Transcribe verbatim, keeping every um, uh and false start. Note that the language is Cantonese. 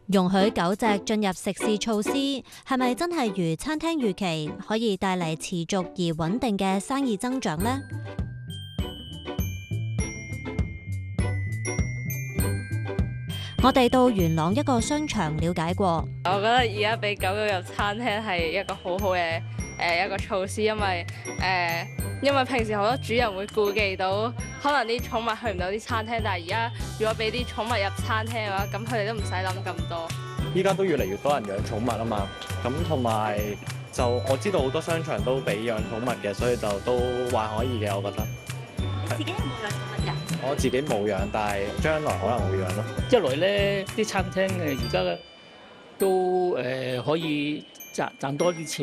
容許狗隻進入食肆措施，係咪真係如餐廳預期，可以帶嚟持續而穩定嘅生意增長呢？我哋到元朗一個商場了解過， 我覺得而家俾狗狗入餐廳係一個好好嘅誒一個措施，因為誒、呃、因為平時好多主人會顧忌到可能啲寵物去唔到啲餐廳，但係而家如果俾啲寵物入餐廳嘅話，咁佢哋都唔使諗咁多。 依家都越嚟越多人養寵物啊嘛，咁同埋就我知道好多商場都俾養寵物嘅，所以就都還可以嘅，我覺得。 自己有冇養寵物㗎？ 我自己冇養，但係將來可能會養咯。 一來咧，啲餐廳誒而家都誒、呃、可以賺賺多啲錢。